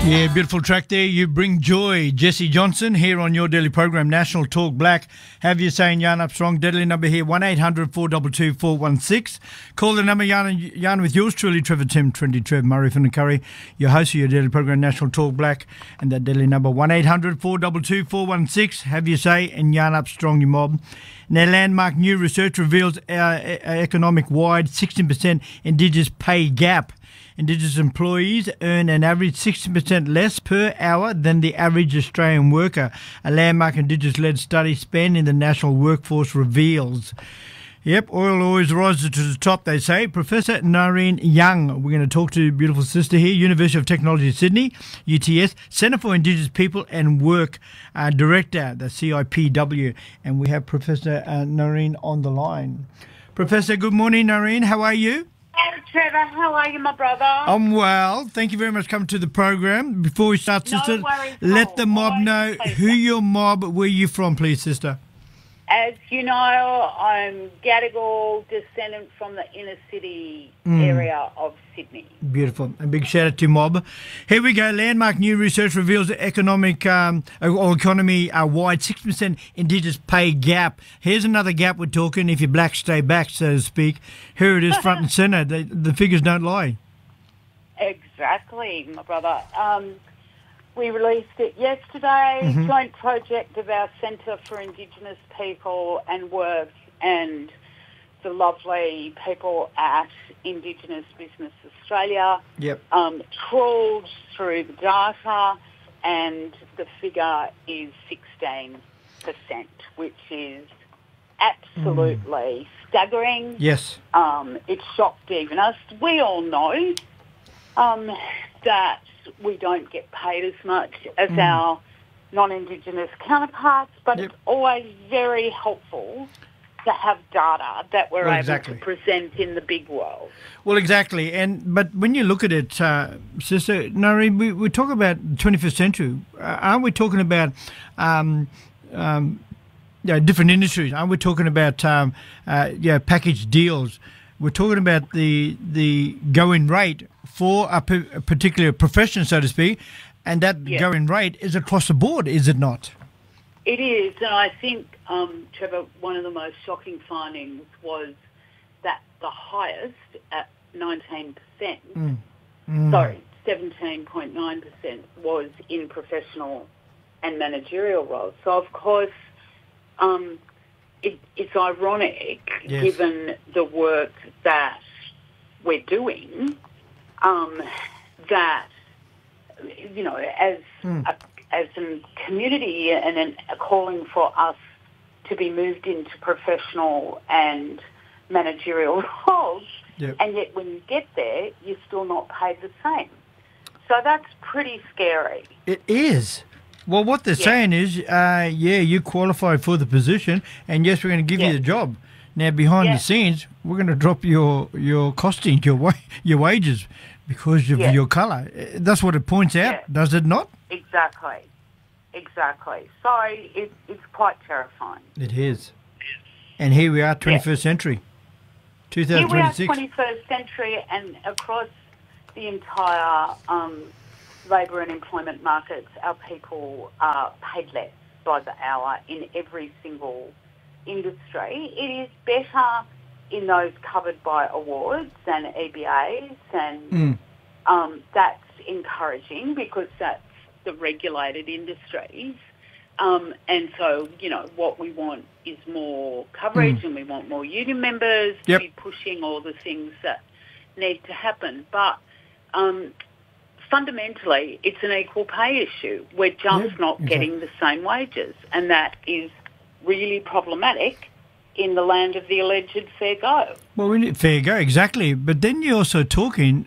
Yeah, beautiful track there. You bring joy. Jesse Johnson here on your daily program, National Talk Black. Have you saying Yarn Up Strong. Deadly number here, 1-800-422-416. Call the number, Yarn with yours truly, Trevor Tim, Trendy Trev, Murray from the Curry, your host of your daily program, National Talk Black. And that deadly number, 1-800-422-416. Have you say and Yarn Up Strong, your mob. Now, landmark new research reveals our economic-wide 16% Indigenous pay gap. Indigenous employees earn an average 60% less per hour than the average Australian worker. A landmark Indigenous-led study spanning the national workforce reveals. Yep, oil always rises to the top, they say. Professor Noreen Young, we're going to talk to beautiful sister here, University of Technology Sydney, UTS, Centre for Indigenous People and Work Director, the CIPW. And we have Professor Noreen on the line. Professor, good morning, Noreen. How are you? Hey, Trevor, how are you, my brother? I'm well. Thank you very much for coming to the program. Before we start, sister, let the mob know who your mob, where you from, please, sister. As you know, I'm Gadigal, descendant from the inner city area of Sydney. Beautiful. A big shout out to mob. Here we go. Landmark new research reveals the economy-wide 6% Indigenous pay gap. Here's another gap we're talking. If you're black, stay back, so to speak. Here it is, front and centre. The figures don't lie. Exactly, my brother. We released it yesterday, joint project of our Centre for Indigenous People and Work and the lovely people at Indigenous Business Australia. Yep. Trawled through the data, and the figure is 16%, which is absolutely staggering. Yes. It shocked even us. We all know that we don't get paid as much as our non-Indigenous counterparts, but it's always very helpful to have data that we're able to present in the big world. Well, exactly. But when you look at it, Sister Noreen, we talk about the 21st century. Aren't we talking about different industries? Aren't we talking about package deals? We're talking about the going rate for a particular profession, so to speak, and that going rate is across the board, is it not? It is, and I think, Trevor, one of the most shocking findings was that the highest at 19%, 17.9%, was in professional and managerial roles. So, of course, it's ironic, given the work that we're doing, that, you know, as a community and a calling for us to be moved into professional and managerial roles, and yet when you get there, you're still not paid the same. So that's pretty scary. It is. Well, what they're saying is, you qualify for the position, and yes, we're going to give you the job. Now, behind the scenes, we're going to drop your costing, your wages, because of your colour. That's what it points out, does it not? Exactly. So it's quite terrifying. It is. And here we are, 21st century, 2026. Here we are, 21st century, and across the entire labour and employment markets, our people are paid less by the hour in every single industry. It is better in those covered by awards and EBAs, and that's encouraging because that's the regulated industries. And so, you know, what we want is more coverage and we want more union members to be pushing all the things that need to happen. But fundamentally, it's an equal pay issue. We're just not getting the same wages, and that is really problematic in the land of the alleged fair go. Well, we need fair go, exactly. But then you're also talking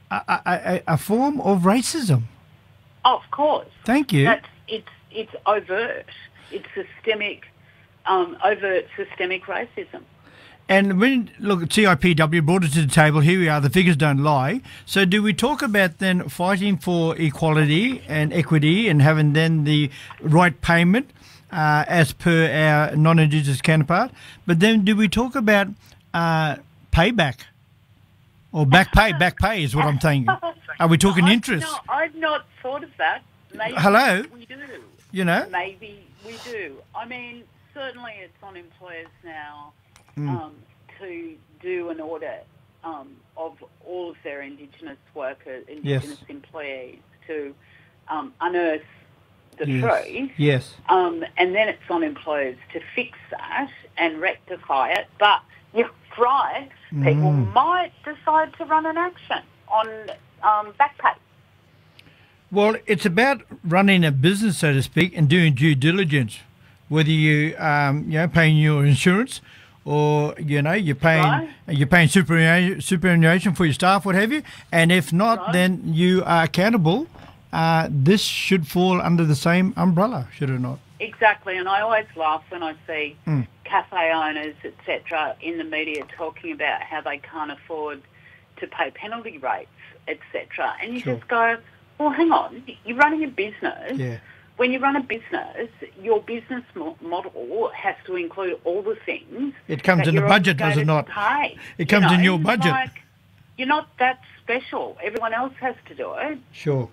a form of racism. Of course. Thank you. It's overt. It's systemic, overt systemic racism. And when, look, CIPW brought it to the table, here we are, the figures don't lie. So do we talk about then fighting for equality and equity and having then the right payment as per our non-Indigenous counterpart? But then do we talk about payback? Or back pay is what I'm saying. Are we talking interest? No, I've not thought of that. Maybe Hello? we do. You know? Maybe we do. I mean, certainly it's on employers now to do an audit of all of their Indigenous workers, Indigenous employees, to unearth the truth. Yes. And then it's on employers to fix that and rectify it. But you're right, people might decide to run an action on back pay. Well, it's about running a business, so to speak, and doing due diligence. Whether you paying your insurance, or you're paying superannuation for your staff, what have you. And if not, then you are accountable. This should fall under the same umbrella, should it not? Exactly, and I always laugh when I see cafe owners, etc., in the media talking about how they can't afford to pay penalty rates, etc. And you just go, well, hang on, you're running a business. Yeah. When you run a business, your business model has to include all the things. It comes in the budget, does it not? Pay. It comes in your budget. Like, you're not that special. Everyone else has to do it. Sure.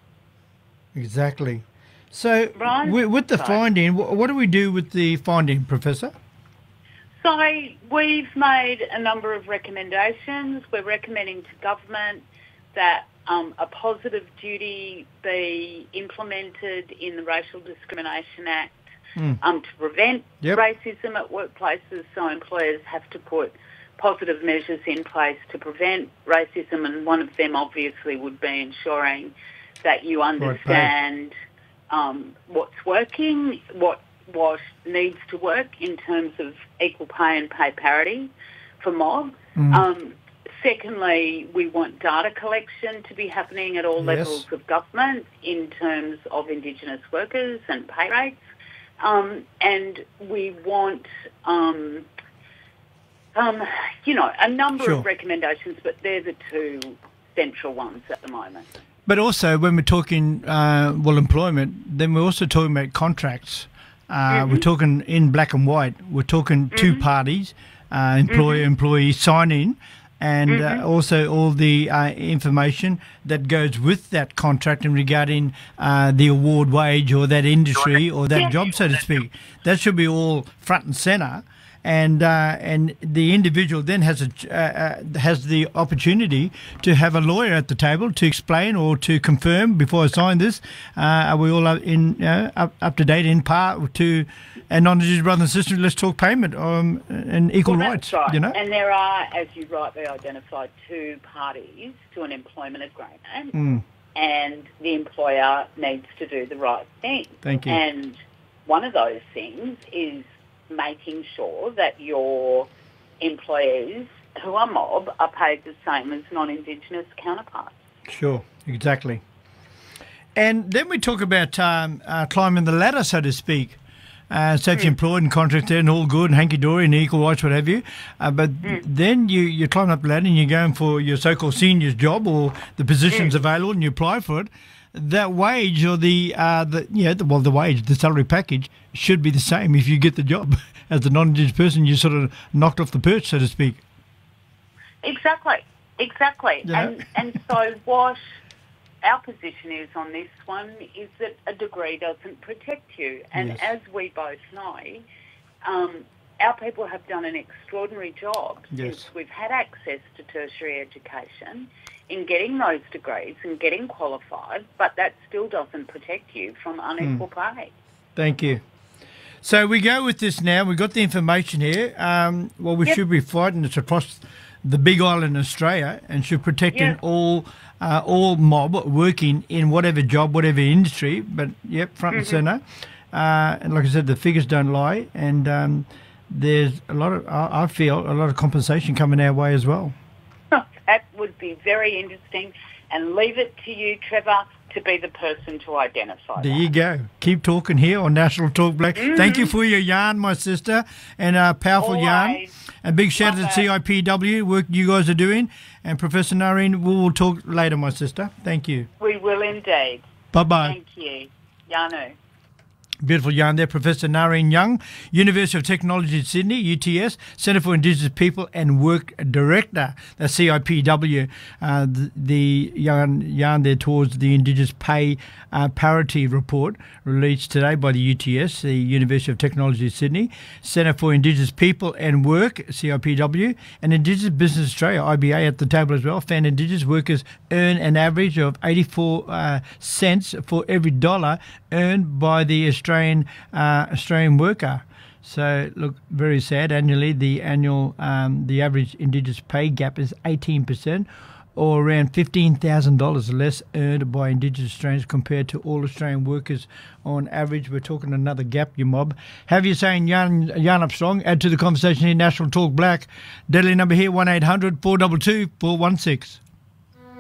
Exactly. So, with the finding, what do we do with the finding, Professor? So, we've made a number of recommendations. We're recommending to government that a positive duty be implemented in the Racial Discrimination Act to prevent racism at workplaces. So employers have to put positive measures in place to prevent racism, and one of them obviously would be ensuring that you understand what's working, what needs to work in terms of equal pay and pay parity for mob. Secondly, we want data collection to be happening at all levels of government in terms of Indigenous workers and pay rates. And we want, a number of recommendations, but they're the two central ones at the moment. But also, when we're talking, employment, then we're also talking about contracts. We're talking in black and white. We're talking two parties, employer-employee signing, and also all the information that goes with that contract and regarding the award wage or that industry or that job, so to speak. That should be all front and centre. And the individual then has the opportunity to have a lawyer at the table to explain or to confirm before I sign this. Are we all up to date in part to and non-Indigenous brothers and sisters? Let's talk payment and equal rights. Right. You know, and there are, as you rightly identified, two parties to an employment agreement, and the employer needs to do the right thing. Thank you. And one of those things is making sure that your employees who are mob are paid the same as non-Indigenous counterparts. Sure, exactly. And then we talk about climbing the ladder, so to speak. So if you're employed and contracted and all good and hanky-dory and equal rights, what have you, but then you climb up the ladder and you're going for your so-called senior's job or the positions available and you apply for it. That wage or the wage, the salary package should be the same if you get the job. As a non-Indigenous person, you're sort of knocked off the perch, so to speak. Exactly. You know? And so what our position is on this one is that a degree doesn't protect you. And as we both know, our people have done an extraordinary job since we've had access to tertiary education in getting those degrees and getting qualified, but that still doesn't protect you from unequal pay. Thank you. So we go with this now. We've got the information here. We should be fighting this across the big island in Australia and should protecting all mob working in whatever job, whatever industry, but front and centre. And like I said, the figures don't lie, and there's I feel a lot of compensation coming our way as well. That would be very interesting, and leave it to you, Trevor, to be the person to identify There you go. Keep talking here on National Talk Black. Thank you for your yarn, my sister, and powerful yarn. A big shout out to CIPW, work you guys are doing. And Professor Narine, we will talk later, my sister. Thank you. We will indeed. Bye-bye. Thank you. Yanu. Beautiful yarn there. Professor Nareen Young, University of Technology, Sydney, UTS, Centre for Indigenous People and Work Director, the CIPW. The yarn there towards the Indigenous Pay Parity Report released today by the UTS, the University of Technology, Sydney, Centre for Indigenous People and Work, CIPW, and Indigenous Business Australia, IBA, at the table as well, found Indigenous workers earn an average of 84 cents for every dollar earned by the Australian worker. So, look, very sad. Annually, the average Indigenous pay gap is 18%, or around $15,000 less earned by Indigenous Australians compared to all Australian workers on average. We're talking another gap, you mob. Have you saying yarn up strong? Add to the conversation here, National Talk Black. Deadly number here, 1-800-422-416.